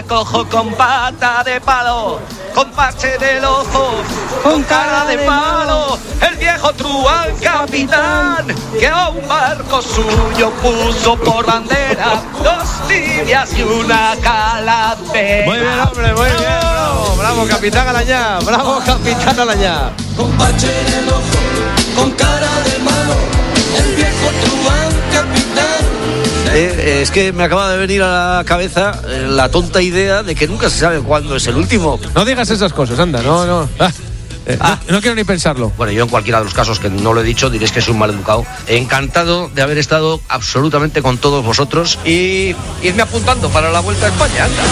la cojo con pata de palo, con parche en el ojo, con cara de palo. El viejo truán capitán, que a un barco suyo puso por bandera 2 tibias y una calavera. Muy bien, hombre, muy bien. Bravo, bravo, capitán Alañá. Bravo, capitán Alañá. Con parche en el ojo, con cara de malo, el viejo truán capitán. Es que me acaba de venir a la cabeza la tonta idea de que nunca se sabe cuándo es el último. No digas esas cosas, anda, no. No quiero ni pensarlo. Bueno, yo en cualquiera de los casos que no lo he dicho, diréis que soy un maleducado. Encantado de haber estado absolutamente con todos vosotros y irme apuntando para la Vuelta a España, anda.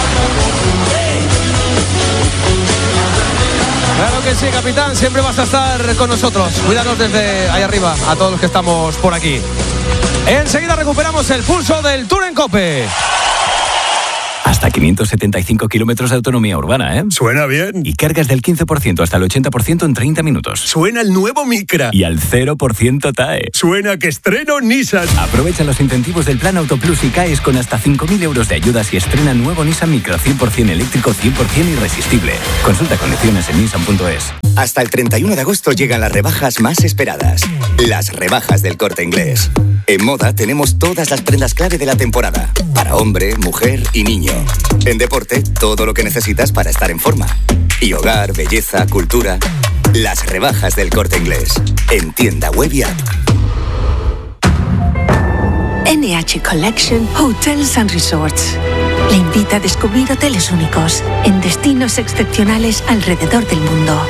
Claro que sí, capitán, siempre vas a estar con nosotros. Cuídanos desde ahí arriba, a todos los que estamos por aquí. Enseguida recuperamos el pulso del Tour en COPE. Hasta 575 kilómetros de autonomía urbana, ¿eh? Suena bien. Y cargas del 15% hasta el 80% en 30 minutos. Suena el nuevo Micra. Y al 0% TAE. Suena que estreno Nissan. Aprovecha los incentivos del Plan Autoplus y CAES con hasta 5.000 euros de ayudas y estrena nuevo Nissan Micra 100% eléctrico, 100% irresistible. Consulta condiciones en nissan.es. Hasta el 31 de agosto llegan las rebajas más esperadas. Las rebajas del Corte Inglés. En moda tenemos todas las prendas clave de la temporada. Para hombre, mujer y niño. En deporte, todo lo que necesitas para estar en forma. Y hogar, belleza, cultura. Las rebajas del Corte Inglés. En tienda web y app. NH Collection Hotels and Resorts le invita a descubrir hoteles únicos en destinos excepcionales alrededor del mundo.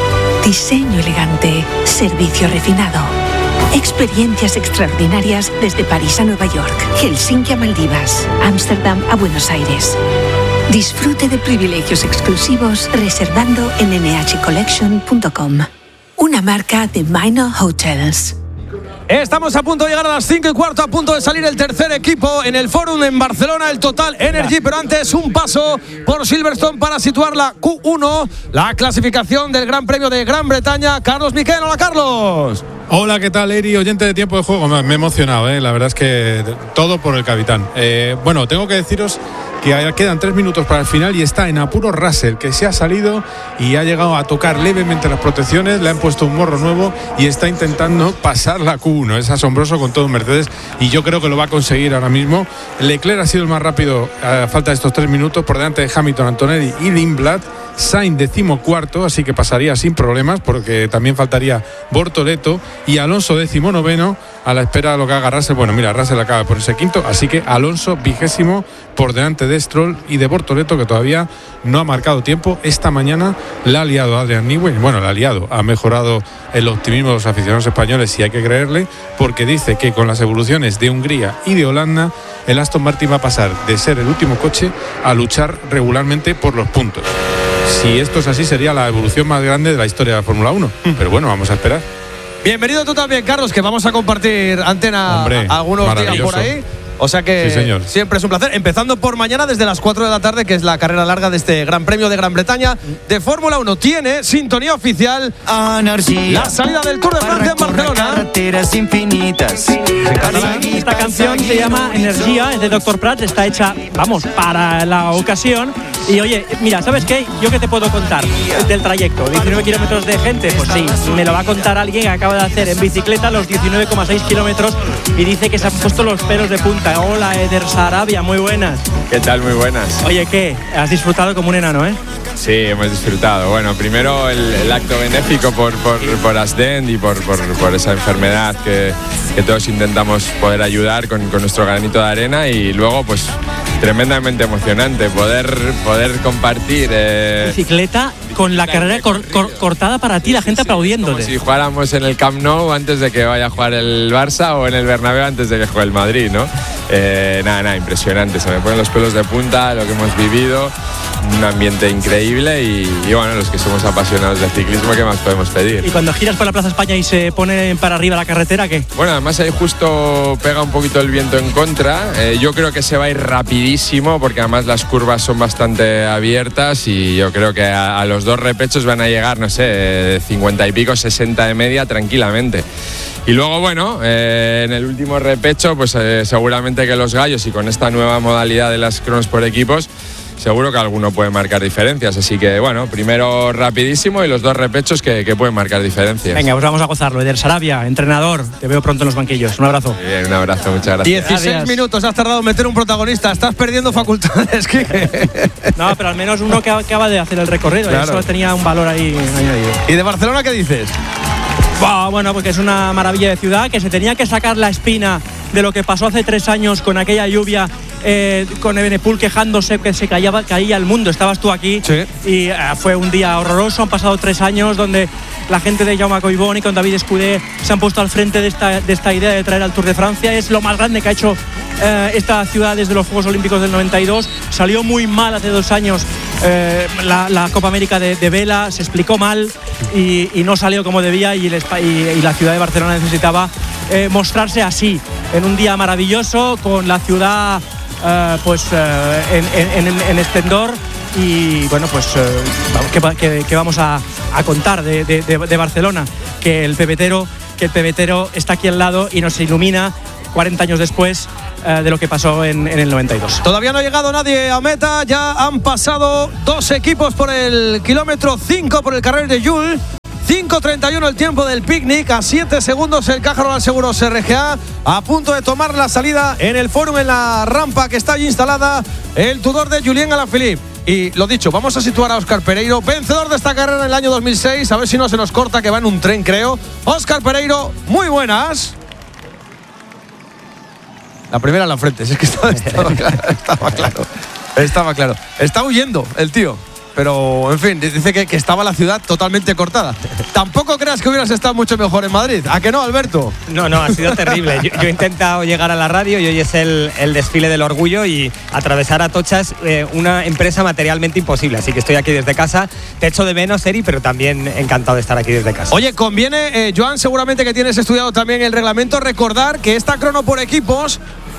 Diseño elegante, servicio refinado, experiencias extraordinarias desde París a Nueva York, Helsinki a Maldivas, Ámsterdam a Buenos Aires. Disfrute de privilegios exclusivos reservando en nhcollection.com. Una marca de Minor Hotels. Estamos a punto de llegar a las 5:15, a punto de salir el tercer equipo en el Fórum en Barcelona, el Total Energy, pero antes un paso por Silverstone para situar la Q1, la clasificación del Gran Premio de Gran Bretaña. Carlos Miquel, hola Carlos. Hola, ¿qué tal, Eri? Oyente de Tiempo de Juego. Me he emocionado, la verdad es que todo por el capitán. Bueno, tengo que deciros que quedan 3 minutos para el final y está en apuros Russell, que se ha salido y ha llegado a tocar levemente las protecciones, le han puesto un morro nuevo y está intentando pasar la Q1. Es asombroso con todo Mercedes y yo creo que lo va a conseguir ahora mismo. Leclerc ha sido el más rápido a falta de estos 3 minutos, por delante de Hamilton, Antonelli y Lindblad. Sainz 14º, así que pasaría sin problemas porque también faltaría Bortoleto, y Alonso 19º a la espera de lo que haga Russell. Bueno, mira, Russell acaba de ponerse quinto, así que Alonso 20º por delante de Stroll y de Bortoleto, que todavía no ha marcado tiempo. Esta mañana la ha liado Adrian Newey, bueno, la ha liado, ha mejorado el optimismo de los aficionados españoles, si hay que creerle, porque dice que con las evoluciones de Hungría y de Holanda, el Aston Martin va a pasar de ser el último coche a luchar regularmente por los puntos. Si esto es así, sería la evolución más grande de la historia de la Fórmula 1. Pero bueno, vamos a esperar. Bienvenido tú también, Carlos, que vamos a compartir antena. Hombre, algunos días por ahí. O sea que sí, señor, siempre es un placer. Empezando por mañana desde las 4 de la tarde, que es la carrera larga de este Gran Premio de Gran Bretaña de Fórmula 1. Tiene sintonía oficial la salida del Tour de Francia en Barcelona. Carreteras infinitas. Esta canción se llama Energía, es de Dr. Prats, está hecha, vamos, para la ocasión. Y oye, mira, ¿sabes qué? ¿Yo qué te puedo contar del trayecto? 19 kilómetros de gente, pues sí, me lo va a contar alguien que acaba de hacer en bicicleta los 19,6 kilómetros y dice que se han puesto los pelos de punta. Hola, Eder Sarabia, muy buenas. ¿Qué tal? Muy buenas. Oye, ¿qué? Has disfrutado como un enano, ¿eh? Sí, hemos disfrutado. Bueno, primero el acto benéfico por Asdent y por esa enfermedad que todos intentamos poder ayudar con nuestro granito de arena, y luego pues tremendamente emocionante poder compartir bicicleta con la carrera cortada para ti, la gente aplaudiéndote. Como si jugáramos en el Camp Nou antes de que vaya a jugar el Barça o en el Bernabéu antes de que juegue el Madrid, ¿no? Nada, impresionante. Se me ponen los pelos de punta lo que hemos vivido. Un ambiente increíble y bueno, los que somos apasionados del ciclismo, ¿qué más podemos pedir? Y cuando giras por la Plaza España y se pone para arriba la carretera, ¿qué? Bueno, además ahí justo pega un poquito el viento en contra. Yo creo que se va a ir rapidísimo porque además las curvas son bastante abiertas y yo creo que a los 2 repechos van a llegar, no sé, 50 y pico, 60 de media tranquilamente. Y luego, bueno, en el último repecho, pues seguramente que los gallos, y con esta nueva modalidad de las cronos por equipos, seguro que alguno puede marcar diferencias. Así que, bueno, primero rapidísimo y los 2 repechos que pueden marcar diferencias. Venga, pues vamos a gozarlo. Eder Sarabia, entrenador, te veo pronto en los banquillos. Un abrazo. Bien, un abrazo, muchas gracias. 16 minutos has tardado en meter un protagonista. Estás perdiendo facultades. No, pero al menos uno que acaba de hacer el recorrido. Claro. Eso tenía un valor ahí añadido. ¿Y de Barcelona qué dices? Bueno, porque es una maravilla de ciudad, que se tenía que sacar la espina de lo que pasó hace 3 años con aquella lluvia, con Ebenepul quejándose que se caía el mundo. Estabas tú aquí, sí. Y fue un día horroroso. Han pasado 3 años donde la gente de Jaume Collboni con David Escudé se han puesto al frente de esta idea de traer al Tour de Francia. Es lo más grande que ha hecho esta ciudad desde los Juegos Olímpicos del 92. Salió muy mal hace 2 años la Copa América de vela, se explicó mal y no salió como debía, y la ciudad de Barcelona necesitaba mostrarse así, en un día maravilloso, con la ciudad en esplendor. Y bueno, pues ¿qué vamos a contar de Barcelona? Que el pebetero está aquí al lado y nos ilumina 40 años después de lo que pasó en el 92. Todavía no ha llegado nadie a meta, ya han pasado 2 equipos por el kilómetro 5 por el carril de Jules. 5.31 el tiempo del picnic, a 7 segundos el Caja Rural Seguros RGA, a punto de tomar la salida en el Fórum, en la rampa que está allí instalada, el Tudor de Julien Alaphilippe. Y lo dicho, vamos a situar a Óscar Pereiro, vencedor de esta carrera en el año 2006, a ver si no se nos corta, que va en un tren, creo. Óscar Pereiro, muy buenas. La primera en la frente, si es que estaba claro. Está huyendo el tío. Pero, en fin, dice que estaba la ciudad totalmente cortada. Tampoco creas que hubieras estado mucho mejor en Madrid. ¿A que no, Alberto? No, ha sido terrible. Yo he intentado llegar a la radio y hoy es el desfile del orgullo, y atravesar Atocha es una empresa materialmente imposible. Así que estoy aquí desde casa. Te echo de menos, Eri, pero también encantado de estar aquí desde casa. Oye, conviene, Joan, seguramente que tienes estudiado también el reglamento, recordar que esta crono por equipos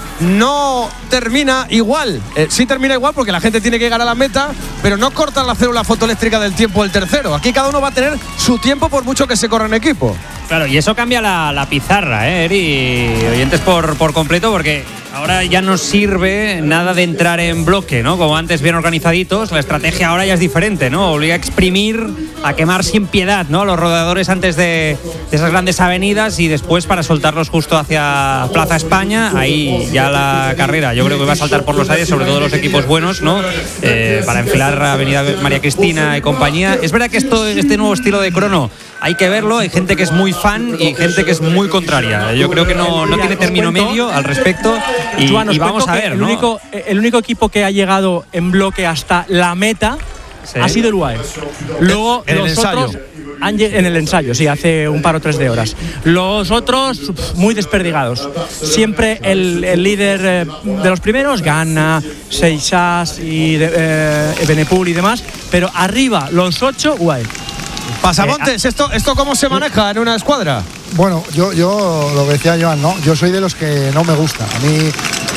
no termina igual. Sí termina igual porque la gente tiene que llegar a la meta, pero no cortan la célula fotoeléctrica del tiempo del tercero. Aquí cada uno va a tener su tiempo por mucho que se corra en equipo. Claro, y eso cambia la pizarra, Eri, oyentes por completo, porque ahora ya no sirve nada de entrar en bloque, ¿no? Como antes, bien organizaditos. La estrategia ahora ya es diferente, ¿no? Obliga a exprimir, a quemar sin piedad, ¿no?, a los rodeadores antes de esas grandes avenidas, y después para soltarlos justo hacia Plaza España. Ahí ya la carrera, yo creo que va a saltar por los aires, sobre todo los equipos buenos, ¿no? Para enfilar Avenida María Cristina y compañía. Es verdad que este nuevo estilo de crono hay que verlo. Hay gente que es muy fan y gente que es muy contraria. Yo creo que no tiene término medio al respecto. Y vamos a ver, ¿no? El único equipo que ha llegado en bloque hasta la meta, sí, ha sido el UAE. Luego los otros en el ensayo, sí, hace un par o 3 de horas. Los otros muy desperdigados. Siempre el líder de los primeros, Ganna, Seixas y Ebenepul y demás, pero arriba los 8 UAE. Pasamontes, ¿esto cómo se maneja en una escuadra? Bueno, yo lo que decía Joan, ¿no? Yo soy de los que no me gusta. A mí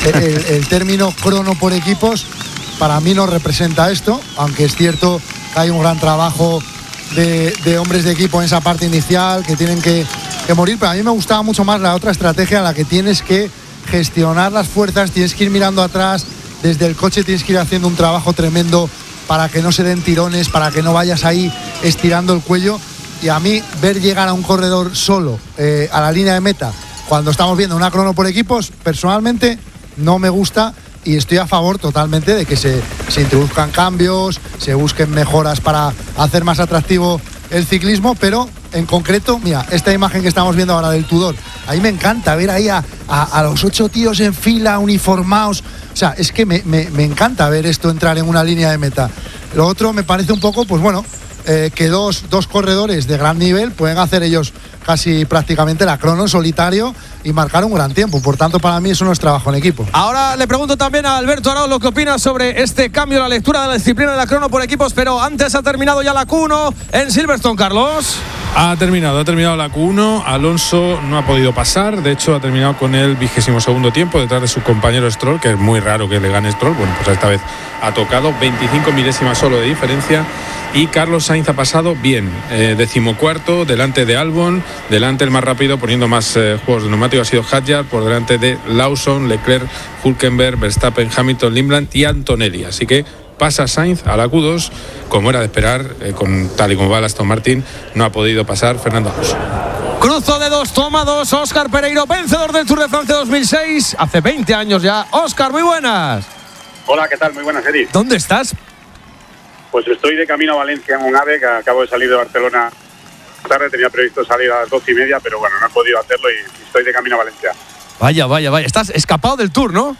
el término crono por equipos para mí no representa esto, aunque es cierto que hay un gran trabajo de hombres de equipo en esa parte inicial que tienen que morir, pero a mí me gustaba mucho más la otra estrategia en la que tienes que gestionar las fuerzas, tienes que ir mirando atrás, desde el coche tienes que ir haciendo un trabajo tremendo para que no se den tirones, para que no vayas ahí estirando el cuello. Y a mí ver llegar a un corredor solo a la línea de meta cuando estamos viendo una crono por equipos, personalmente no me gusta, y estoy a favor totalmente de que se introduzcan cambios, se busquen mejoras para hacer más atractivo el ciclismo, pero en concreto, mira, esta imagen que estamos viendo ahora del Tudor, a mí me encanta ver ahí a los 8 tíos en fila, uniformados. O sea, es que me encanta ver esto entrar en una línea de meta. Lo otro me parece un poco, pues bueno, que dos corredores de gran nivel pueden hacer ellos casi prácticamente la crono en solitario y marcar un gran tiempo. Por tanto, para mí eso no es trabajo en equipo. Ahora le pregunto también a Alberto Arauz lo que opina sobre este cambio en la lectura de la disciplina de la crono por equipos, pero antes ha terminado ya la Q1 en Silverstone, Carlos. Ha terminado la Q1. Alonso no ha podido pasar, de hecho ha terminado con el 22º tiempo detrás de su compañero Stroll, que es muy raro que le gane Stroll. Bueno, pues esta vez ha tocado 25 milésimas solo de diferencia, y Carlos Sainz ha pasado bien, 14º delante de Albon, delante el más rápido poniendo más juegos de neumático ha sido Hadjar, por delante de Lawson, Leclerc, Hülkenberg, Verstappen, Hamilton, Limland y Antonelli. Así que pasa Sainz a la Q2, como era de esperar, tal y como va el Aston Martin, no ha podido pasar Fernando Alonso. Cruzo de 2, toma 2, Óscar Pereiro, vencedor del Tour de Francia 2006, hace 20 años ya. Óscar, muy buenas. Hola, ¿qué tal? Muy buenas, Eri. ¿Dónde estás? Pues estoy de camino a Valencia en un AVE, que acabo de salir de Barcelona tarde, tenía previsto salir a las 12:30, pero bueno, no he podido hacerlo y estoy de camino a Valencia. Vaya, estás escapado del Tour, ¿no?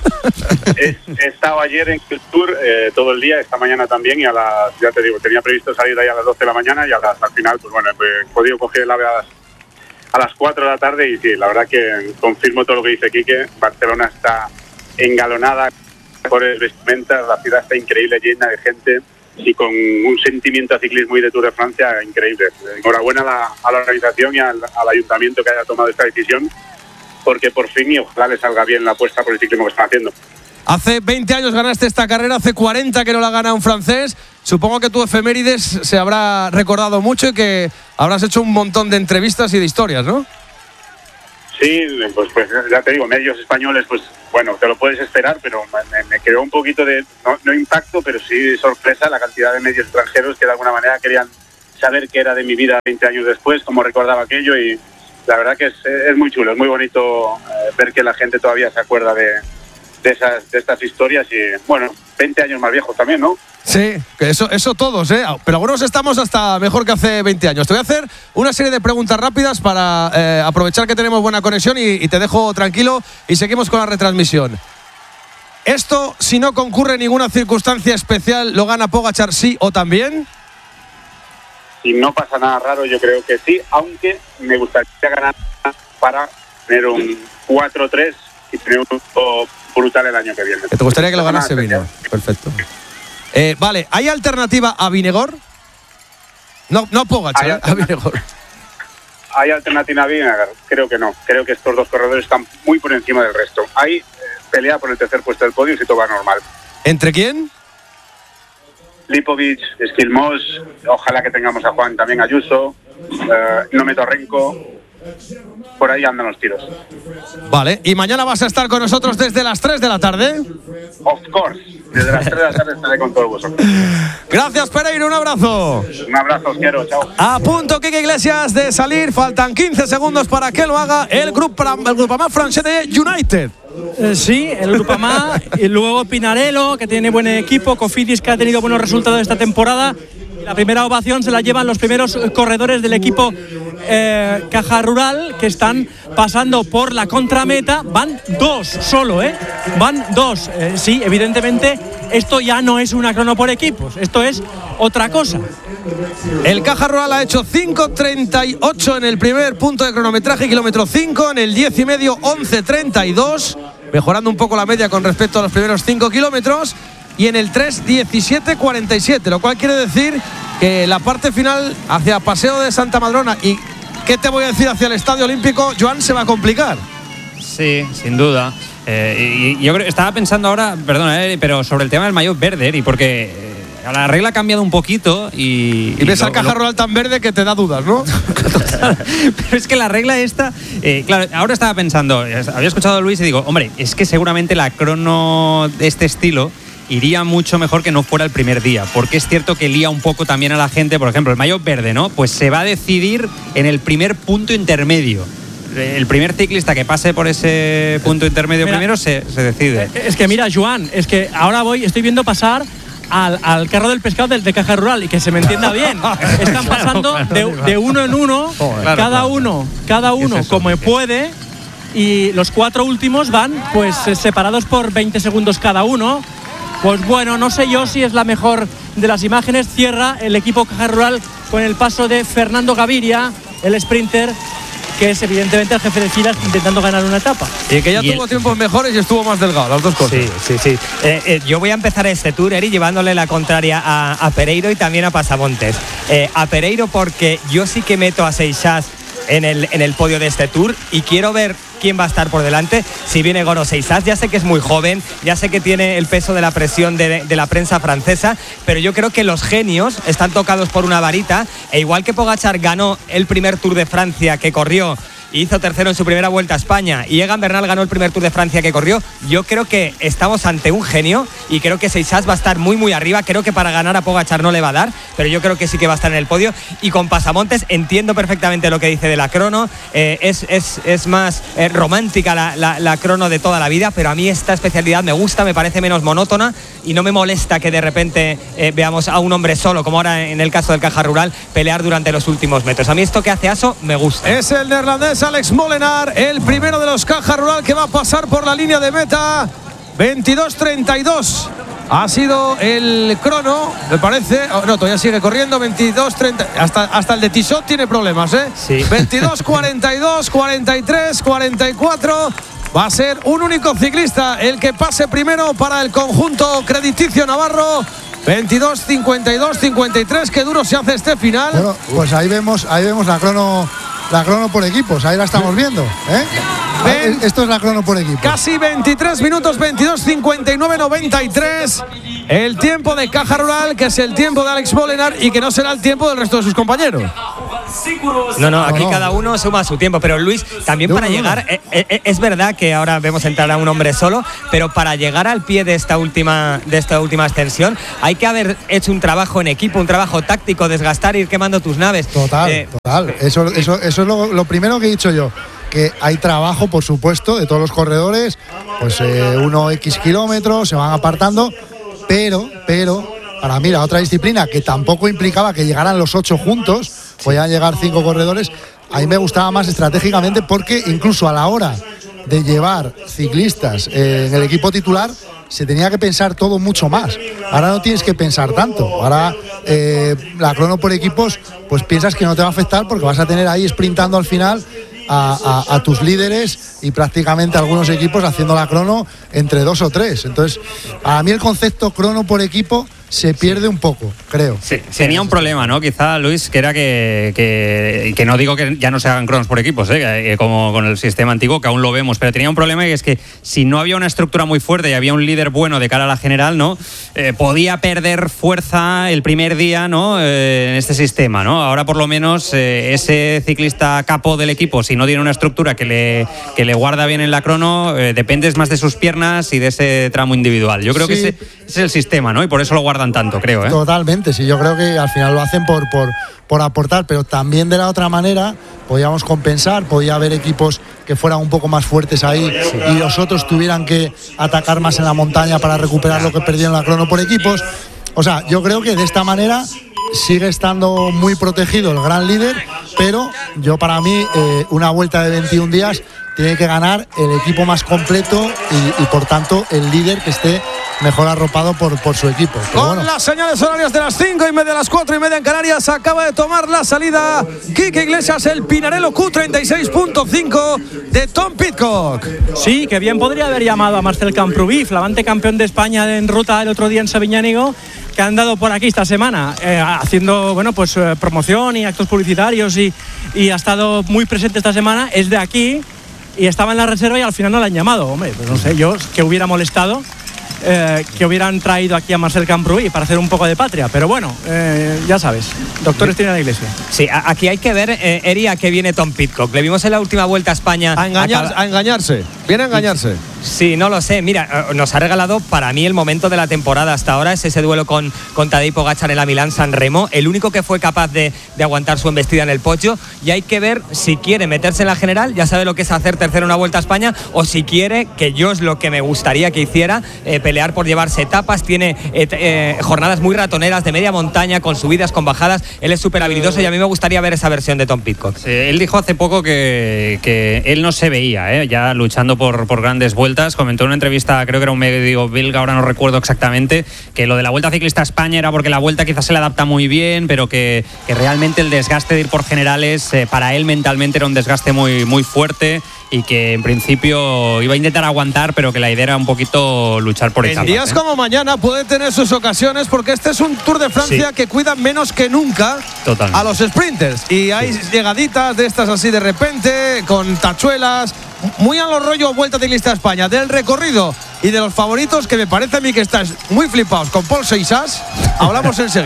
He estado ayer en el Tour todo el día, esta mañana también, y ya te digo, tenía previsto salir de ahí a las 12 de la mañana y al final, pues bueno, he podido coger el AVE a las 4 de la tarde y sí, la verdad que confirmo todo lo que dice Quique. Barcelona está engalonada por vestimentas, la ciudad está increíble, llena de gente y con un sentimiento de ciclismo y de Tour de Francia increíble. Enhorabuena a la organización y al ayuntamiento que haya tomado esta decisión, porque por fin y ojalá le salga bien la apuesta por el ciclismo que están haciendo. Hace 20 años ganaste esta carrera, hace 40 que no la gana un francés. Supongo que tu efemérides se habrá recordado mucho y que habrás hecho un montón de entrevistas y de historias, ¿no? Sí, pues ya te digo, medios españoles, pues bueno, te lo puedes esperar, pero me creó un poquito de, no impacto, pero sí sorpresa la cantidad de medios extranjeros que de alguna manera querían saber qué era de mi vida 20 años después, cómo recordaba aquello, y la verdad que es muy chulo, es muy bonito ver que la gente todavía se acuerda de estas historias y, bueno, 20 años más viejos también, ¿no? Sí, que eso todos, ¿eh? Pero algunos estamos hasta mejor que hace 20 años. Te voy a hacer una serie de preguntas rápidas para aprovechar que tenemos buena conexión y te dejo tranquilo y seguimos con la retransmisión. ¿Esto, si no concurre ninguna circunstancia especial, lo gana Pogačar sí o también? Si no pasa nada raro, yo creo que sí, aunque me gustaría ganar para tener un 4-3 y tener un grupo brutal el año que viene. ¿Te gustaría que lo ganase Vinegor? Perfecto. Vale, ¿hay alternativa a Vinegor? No Pogačar, a Vinegor. ¿Hay alternativa a Vinegor? Creo que no. Creo que estos dos corredores están muy por encima del resto. Hay pelea por el tercer puesto del podio si todo va normal. ¿Entre quién? Lipovic, Esquilmos, ojalá que tengamos a Juan también Ayuso, no meto a Renko. Por ahí andan los tiros. Vale, ¿y mañana vas a estar con nosotros desde las 3 de la tarde? Of course, desde las 3 de la tarde estaré con todos vosotros. Gracias, Pereiro, un abrazo. Un abrazo, os quiero, chao. A punto Quique Iglesias de salir, faltan 15 segundos para que lo haga el Groupama francés de United. Sí, el Groupama, y luego Pinarello, que tiene buen equipo, Cofidis, que ha tenido buenos resultados esta temporada. La primera ovación se la llevan los primeros corredores del equipo Caja Rural, que están pasando por la contrameta. Van dos solo, van dos. Sí, evidentemente esto ya no es una crono por equipos, esto es otra cosa. El Caja Rural ha hecho 5.38 en el primer punto de cronometraje, kilómetro 5, en el 10,5 11.32, mejorando un poco la media con respecto a los primeros 5 kilómetros. Y en el 3, 17.47, lo cual quiere decir que la parte final hacia Paseo de Santa Madrona y, ¿qué te voy a decir?, hacia el Estadio Olímpico, Joan, se va a complicar. Sí, sin duda. Y yo creo, estaba pensando ahora, perdona, pero sobre el tema del maillot verde, y porque la regla ha cambiado un poquito y ves al Caja Rural tan verde que te da dudas, ¿no? Pero es que la regla esta, claro, ahora estaba pensando, había escuchado a Luis y digo, hombre, es que seguramente la crono de este estilo iría mucho mejor que no fuera el primer día, porque es cierto que lía un poco también a la gente. Por ejemplo, el maillot verde, ¿no? Pues se va a decidir en el primer punto intermedio. El primer ciclista que pase por ese punto intermedio primero se decide. Es que mira, Joan, es que ahora estoy viendo pasar al carro del pescado de Caja Rural, y que se me entienda bien, están pasando de uno en uno, cada uno como puede, y los 4 últimos van pues separados por 20 segundos cada uno. Pues bueno, no sé yo si es la mejor de las imágenes. Cierra el equipo Caja Rural con el paso de Fernando Gaviria, el sprinter, que es evidentemente el jefe de filas intentando ganar una etapa. Y que ya tuvo tiempos mejores y estuvo más delgado, las dos cosas. Sí. Yo voy a empezar este tour, Eri, llevándole la contraria a Pereiro y también a Pasamontes. A Pereiro porque yo sí que meto a Seixas en el podio de este tour y quiero ver quién va a estar por delante, si viene Goro Seixas. Ya sé que es muy joven, ya sé que tiene el peso de la presión de la prensa francesa, pero yo creo que los genios están tocados por una varita, e igual que Pogačar ganó el primer Tour de Francia que corrió y hizo tercero en su primera Vuelta a España, y Egan Bernal ganó el primer Tour de Francia que corrió. Yo creo que estamos ante un genio y creo que Seixas va a estar muy muy arriba. Creo que para ganar a Pogačar no le va a dar, pero yo creo que sí que va a estar en el podio. Y con Pasamontes entiendo perfectamente lo que dice de la crono, es más romántica la crono de toda la vida, pero a mí esta especialidad me gusta, me parece menos monótona y no me molesta que de repente veamos a un hombre solo, como ahora en el caso del Caja Rural, pelear durante los últimos metros. A mí esto que hace Aso me gusta. Es el neerlandés Alex Molenaar, el primero de los Caja Rural que va a pasar por la línea de meta. 22:32 ha sido el crono, me parece. No, todavía sigue corriendo. 22:30. Hasta el de Tissot tiene problemas, ¿eh? Sí. 22:42, 43, 44. Va a ser un único ciclista el que pase primero para el conjunto crediticio navarro. 22, 52, 53. Qué duro se hace este final. Bueno, pues ahí vemos la crono por equipos. Ahí la estamos viendo, ¿eh? Esto es la crono por equipo. Casi 23 minutos, 22, 59, 93. El tiempo de Caja Rural, que es el tiempo de Alex Molenaar y que no será el tiempo del resto de sus compañeros. No, aquí cada uno suma su tiempo, pero Luis, también para llegar, es verdad que ahora vemos entrar a un hombre solo, pero para llegar al pie de esta última ascensión hay que haber hecho un trabajo en equipo, un trabajo táctico, desgastar, ir quemando tus naves. Total. Eso es lo primero que he dicho yo. Que hay trabajo, por supuesto, de todos los corredores, pues uno X kilómetros, se van apartando, pero para mí la otra disciplina que tampoco implicaba que llegaran los 8 juntos, podían llegar 5 corredores, a mí me gustaba más estratégicamente porque incluso a la hora de llevar ciclistas en el equipo titular se tenía que pensar todo mucho más. Ahora no tienes que pensar tanto. Ahora la crono por equipos, pues piensas que no te va a afectar porque vas a tener ahí sprintando al final a tus líderes y prácticamente algunos equipos haciendo la crono entre 2 o 3. Entonces, a mí el concepto crono por equipo se pierde un poco, creo. Sí, tenía un problema, ¿no? Quizá, Luis, que era que no digo que ya no se hagan cronos por equipos, como con el sistema antiguo, que aún lo vemos, pero tenía un problema y es que si no había una estructura muy fuerte y había un líder bueno de cara a la general, ¿no? Podía perder fuerza el primer día, ¿no? En este sistema, ¿no? Ahora por lo menos ese ciclista capo del equipo, si no tiene una estructura que le guarda bien en la crono, dependes más de sus piernas y de ese tramo individual. Yo creo que ese es el sistema, ¿no? Y por eso lo guardan tanto, creo, ¿eh? Totalmente, sí, yo creo que al final lo hacen por aportar, pero también de la otra manera podíamos compensar, podía haber equipos que fueran un poco más fuertes ahí y los otros tuvieran que atacar más en la montaña para recuperar lo que perdieron la crono por equipos. O sea, yo creo que de esta manera sigue estando muy protegido el gran líder, pero yo para mí una vuelta de 21 días tiene que ganar el equipo más completo y por tanto el líder que esté mejor arropado por su equipo. Pero con las señales horarias de las 5:30, las 4:30 en Canarias, acaba de tomar la salida Quique Iglesias, el Pinarello Q36.5 de Tom Pidcock. Sí, que bien podría haber llamado a Marcel Camprubí, flamante campeón de España en ruta el otro día en Sabiñánigo, que ha andado por aquí esta semana haciendo promoción y actos publicitarios y ha estado muy presente esta semana. Es de aquí y estaba en la reserva y al final no le han llamado. Hombre, pues no sé, yo que hubiera molestado que hubieran traído aquí a Marcel Camprubí para hacer un poco de patria, pero bueno, ya sabes, doctores tiene la Iglesia. Sí, aquí hay que ver, Eri, a qué viene Tom Pidcock. Le vimos en la última Vuelta a España a engañarse, viene a engañarse. Sí, no lo sé. Mira, nos ha regalado para mí el momento de la temporada hasta ahora, es ese duelo con Tadej Pogačar en la Milán-San Remo, el único que fue capaz de aguantar su embestida en el podio, y hay que ver si quiere meterse en la general, ya sabe lo que es hacer tercero en una Vuelta a España, o si quiere, que yo es lo que me gustaría que hiciera, pelear por llevarse etapas. Tiene jornadas muy ratoneras de media montaña, con subidas, con bajadas. Él es súper habilidoso y a mí me gustaría ver esa versión de Tom Pidcock. Sí, él dijo hace poco que él no se veía ya luchando por grandes vueltas. Comentó en una entrevista, creo que era un medio belga, ahora no recuerdo exactamente, que lo de la Vuelta Ciclista a España era porque la Vuelta quizás se le adapta muy bien, pero que realmente el desgaste de ir por generales para él mentalmente era un desgaste muy, muy fuerte, y que en principio iba a intentar aguantar, pero que la idea era un poquito luchar por etapas. En días como mañana puede tener sus ocasiones, porque este es un Tour de Francia que cuida menos que nunca a los sprinters, y hay llegaditas de estas así de repente, con tachuelas, muy a los rollos Vuelta Ciclista a España. Del recorrido y de los favoritos, que me parece a mí que estáis muy flipados con Paul Seixas, hablamos enseguida.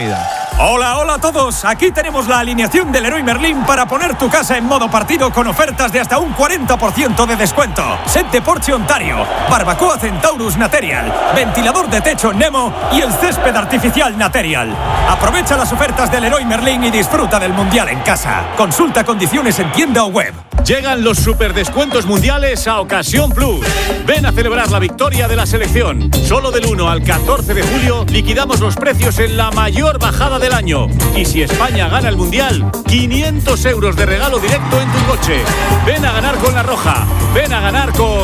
Hola, hola a todos. Aquí tenemos la alineación del Leroy Merlin para poner tu casa en modo partido con ofertas de hasta un 40% de descuento. Set de porche Ontario, barbacoa Centaurus Material, ventilador de techo Nemo y el césped artificial Material. Aprovecha las ofertas del Leroy Merlin y disfruta del Mundial en casa. Consulta condiciones en tienda o web. Llegan los superdescuentos mundiales a Ocasión Plus. Ven a celebrar la victoria de la selección. Solo del 1 al 14 de julio liquidamos los precios en la mayor bajada del año. Y si España gana el Mundial, 500 euros de regalo directo en tu coche. Ven a ganar con La Roja. Ven a ganar con...